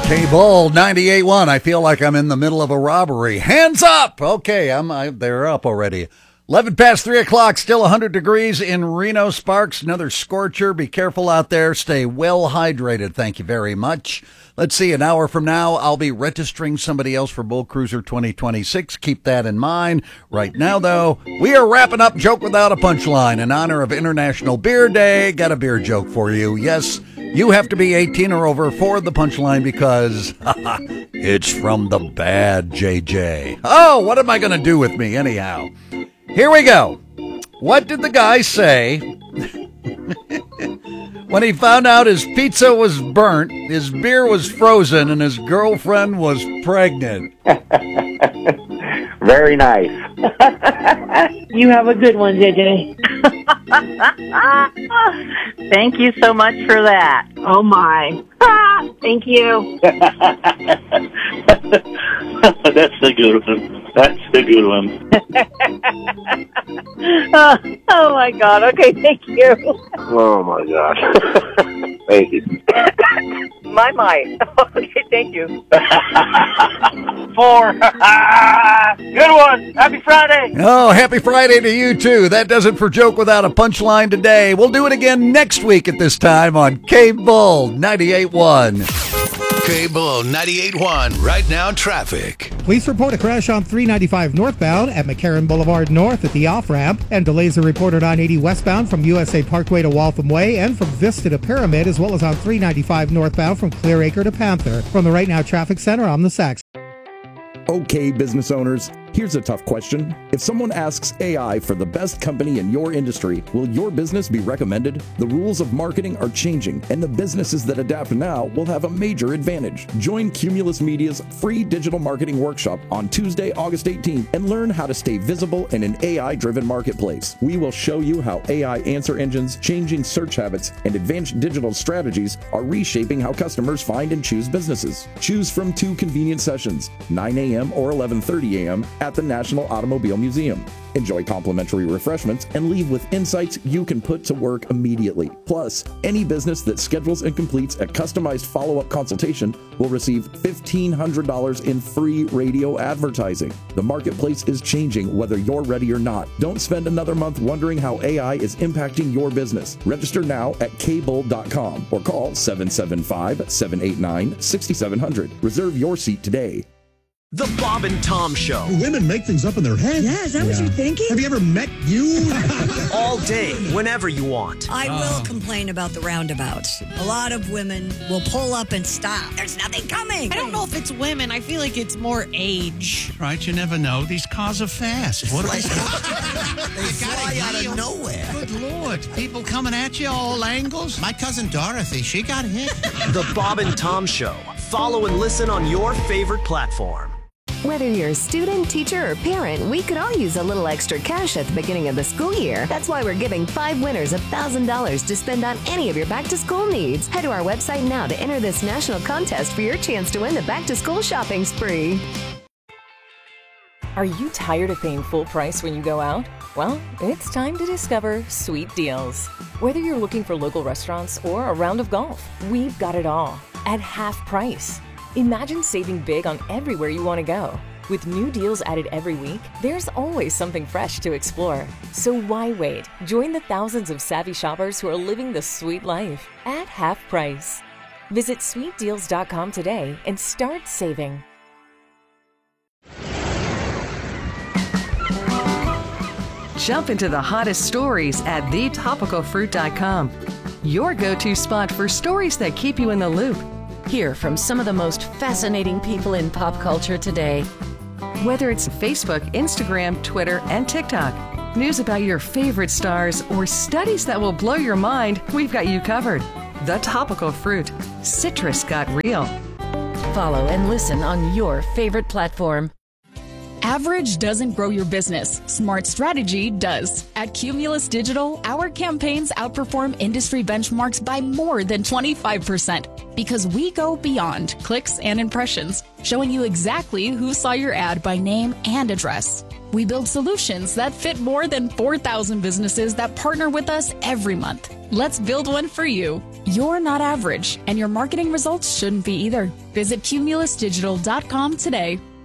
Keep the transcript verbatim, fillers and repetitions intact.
K-Bull ninety-eight point one. I feel like I'm in the middle of a robbery. Hands up! Okay, I'm, I, they're up already. eleven past three o'clock, still one hundred degrees in Reno. Sparks, another scorcher. Be careful out there. Stay well hydrated. Thank you very much. Let's see, an hour from now, I'll be registering somebody else for Bull Cruiser twenty twenty-six. Keep that in mind. Right now, though, we are wrapping up Joke Without a Punchline in honor of International Beer Day. Got a beer joke for you. Yes, you have to be eighteen or over for the punchline because it's from the bad J J. Oh, what am I going to do with me anyhow? Here we go. What did the guy say when he found out his pizza was burnt, his beer was frozen, and his girlfriend was pregnant? Very nice. You have a good one, J J. Thank you so much for that. Oh, my. Thank you. That's a good one. That's a good one. oh, oh, my God. Okay, thank you. Oh, my gosh. Thank you. My, my. Okay, thank you. Four. Good one. Happy Friday. Oh, happy Friday to you, too. That does it for Joke Without a Punchline today. We'll do it again next week at this time on K-Bull ninety-eight point one. K-Bull ninety-eight point one. Right now, traffic. Police report a crash on three ninety-five northbound at McCarran Boulevard North at the off-ramp, and delays are reported on eighty westbound from U S A Parkway to Waltham Way and from Vista to Pyramid, as well as on three ninety-five northbound from Clearacre to Panther. From the Right Now Traffic Center, I'm the Sax. Okay, business owners, here's a tough question. If someone asks A I for the best company in your industry, will your business be recommended? The rules of marketing are changing, and the businesses that adapt now will have a major advantage. Join Cumulus Media's free digital marketing workshop on Tuesday, August eighteenth, and learn how to stay visible in an A I-driven marketplace. We will show you how A I answer engines, changing search habits, and advanced digital strategies are reshaping how customers find and choose businesses. Choose from two convenient sessions, nine a.m. or eleven thirty a.m. at the National Automobile Museum. Enjoy complimentary refreshments and leave with insights you can put to work immediately. Plus, any business that schedules and completes a customized follow-up consultation will receive fifteen hundred dollars in free radio advertising. The marketplace is changing whether you're ready or not. Don't spend another month wondering how A I is impacting your business. Register now at k bull dot com or call seven seven five, seven eight nine, six seven zero zero. Reserve your seat today. The Bob and Tom Show. Women make things up in their head. Yeah, is that yeah. what you're thinking? Have you ever met you? All day, whenever you want. I oh. will complain about the roundabouts. A lot of women will pull up and stop. There's nothing coming. I don't know if it's women. I feel like it's more age. Right, you never know. These cars are fast. What like, they fly out of nowhere. Good Lord. People coming at you all angles. My cousin Dorothy, she got hit. The Bob and Tom Show. Follow and listen on your favorite platform. Whether you're a student, teacher, or parent, we could all use a little extra cash at the beginning of the school year. That's why we're giving five winners one thousand dollars to spend on any of your back-to-school needs. Head to our website now to enter this national contest for your chance to win the back-to-school shopping spree. Are you tired of paying full price when you go out? Well, it's time to discover Sweet Deals. Whether you're looking for local restaurants or a round of golf, we've got it all at half price. Imagine saving big on everywhere you want to go. With new deals added every week, there's always something fresh to explore. So why wait? Join the thousands of savvy shoppers who are living the sweet life at half price. Visit sweet deals dot com today and start saving. Jump into the hottest stories at the topical fruit dot com. Your go-to spot for stories that keep you in the loop. Hear from some of the most fascinating people in pop culture today. Whether it's Facebook, Instagram, Twitter, and TikTok, news about your favorite stars, or studies that will blow your mind, we've got you covered. The Topical Fruit. Citrus got real. Follow and listen on your favorite platform. Average doesn't grow your business. Smart strategy does. At Cumulus Digital, our campaigns outperform industry benchmarks by more than twenty-five percent because we go beyond clicks and impressions, showing you exactly who saw your ad by name and address. We build solutions that fit more than four thousand businesses that partner with us every month. Let's build one for you. You're not average, and your marketing results shouldn't be either. Visit cumulus digital dot com today.